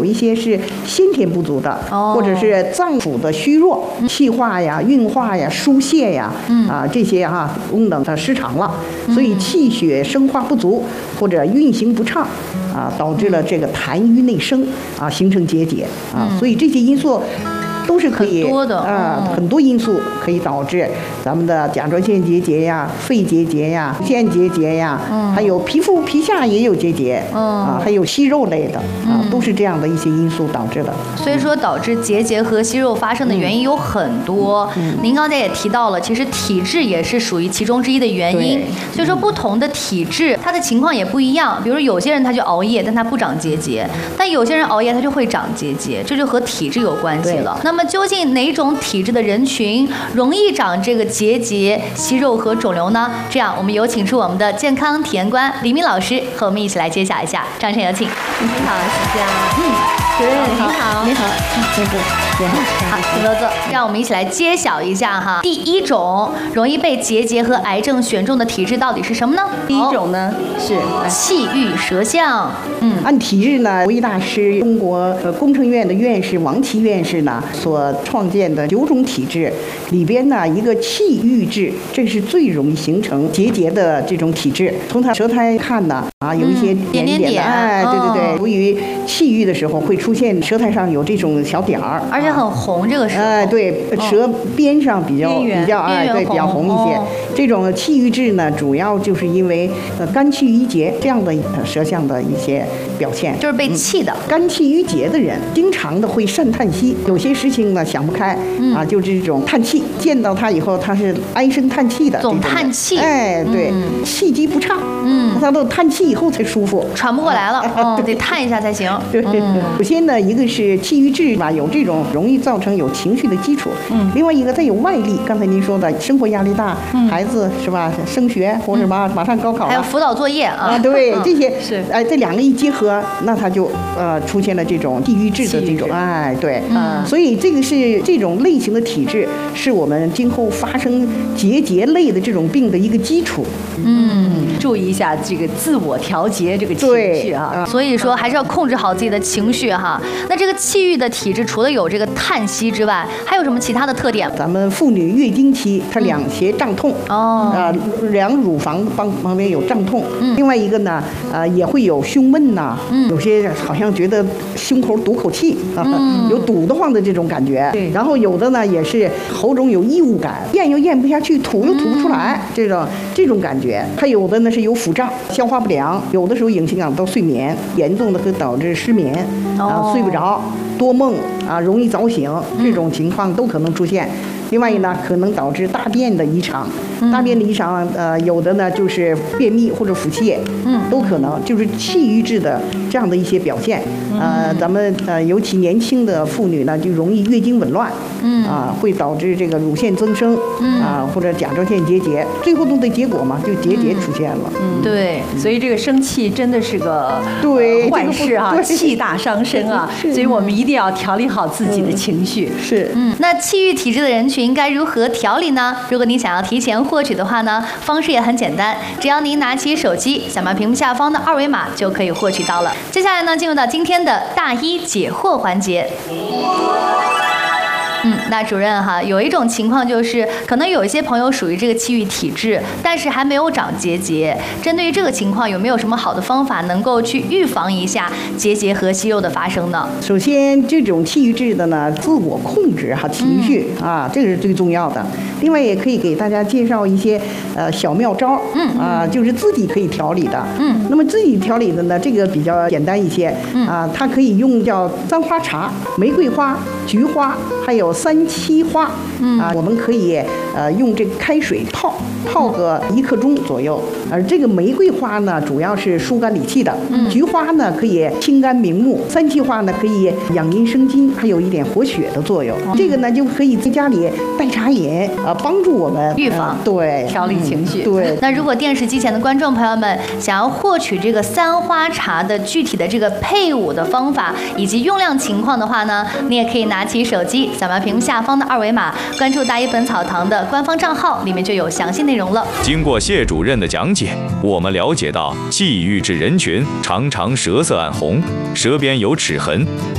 一些是先天不足的，或者是脏腑的虚弱，气化呀、运化呀、疏泄呀，这些功能它失常了，所以气血生化不足或者运行不畅，导致了这个痰瘀内生，形成结节，所以这些因素都是可以很多的很多因素可以导致咱们的甲状腺结节呀、肺结节呀、腺结节呀，还有皮肤皮下也有结节，还有息肉类的，都是这样的一些因素导致的。 所以说，导致结节和息肉发生的原因有很多。您刚才也提到了，其实体质也是属于其中之一的原因。所以说，不同的体质，它的情况也不一样。比如有些人他就熬夜，但他不长结节；但有些人熬夜他就会长结节，这就和体质有关系了。那么究竟哪种体质的人群容易长这个结节、息肉和肿瘤呢？这样，我们有请出我们的健康体验官李明老师和我们一起来揭晓一下。掌声有请。 你好，徐佳。主任你好。你好。 好，请坐坐。让我们一起来揭晓一下哈。第一种容易被结节和癌症选中的体质到底是什么呢？ 第一种呢是气郁舌象。 按体质呢，国医大师中国工程院的院士王琦院士呢所创建的9种体质里边呢，一个气郁质，这是最容易形成结节的这种体质。从它舌苔看呢，有一些点点的，对，由于气郁的时候会出现舌苔上有这种小点儿， 而且很红，这个时候， 对，舌边上比较比较红一些。这种气郁质呢，主要就是因为肝气郁结这样的舌象的一些表现， 就是被气的。 肝气郁结的人，经常的会善叹息，有些事情呢想不开，就是这种叹气。见到他以后，他是唉声叹气的， 总叹气。 对，气机不畅，他都叹气以后才舒服， 喘不过来了，得叹一下才行。 对，首先呢，一个是气郁质吧，有这种容易造成有情绪的基础，另外一个再有外力，刚才您说的生活压力大，孩子是吧，升学或者马上高考了， 还有辅导作业对，这些是这两个一结合，那他就出现了这种气郁质的这种对，所以这个是这种类型的体质，是我们今后发生结节类的这种病的一个基础。 注意一下这个自我调节这个情绪所以说还是要控制好自己的情绪哈。那这个气郁的体质除了有这个叹息之外，还有什么其他的特点？ 咱们妇女月经期，它两胁胀痛两乳房旁边有胀痛，另外一个呢也会有胸闷呐，有些好像觉得胸口堵口气有堵得慌的这种感觉，然后有的呢也是喉中有异物感，咽又咽不下去，吐又吐不出来，这种感觉。还有的呢是有腹胀、消化不良，有的时候影响到睡眠，严重的会导致失眠睡不着、多梦容易早醒，这种情况都可能出现。另外呢，可能导致大便的异常，大便的异常，有的呢就是便秘或者腹泻，都可能就是气郁质的这样的一些表现。咱们尤其年轻的妇女呢，就容易月经紊乱，会导致这个乳腺增生，或者甲状腺结节，最后的结果嘛，就结节出现了。 对，所以这个生气真的是个坏事气大伤身啊，所以我们一定要调理好自己的情绪。 是， 那气郁体质的人群该如何调理呢？如果您想要提前获取的话呢，方式也很简单，只要您拿起手机，扫描屏幕下方的2维码就可以获取到了。接下来呢，进入到今天的大医解惑环节。那主任哈，有一种情况就是，可能有一些朋友属于这个气郁体质，但是还没有长结节。针对于这个情况，有没有什么好的方法能够去预防一下结节和息肉的发生呢？ 首先，这种气郁质的呢，自我控制情绪这个是最重要的。另外，也可以给大家介绍一些小妙招，就是自己可以调理的。那么自己调理的呢，这个比较简单一些，它可以用叫3花茶、玫瑰花、菊花，还有3七花，我们可以用这个开水泡个1刻钟左右。而这个玫瑰花呢，主要是疏肝理气的；菊花呢，可以清肝明目；3七花呢，可以养阴生津，还有一点活血的作用。这个呢，就可以在家里代茶饮，帮助我们预防， 对， 调理情绪。 对。 那如果电视机前的观众朋友们想要获取这个3花茶的具体的这个配伍的方法以及用量情况的话呢，你也可以拿起手机，扫描屏幕下方的2维码，关注大医本草堂的官方账号，里面就有详细内容了。 经过谢主任的讲解，我们了解到气郁质人群常常舌色暗红，舌边有齿痕，